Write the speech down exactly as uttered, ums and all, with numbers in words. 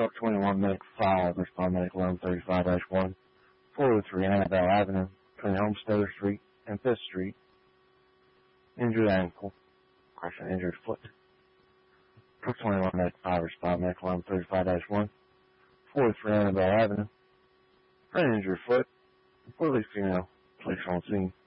Truck twenty-one, Medic five, respond Medic eleven thirty-five dash one, four oh three Annabelle Avenue, between Homesteader Street and fifth Street. Injured ankle, crash and injured foot. Truck twenty-one, Medic five, respond Medic eleven thirty-five dash one, four oh three Annabelle Avenue, for an injured foot, poorly female, placed on scene.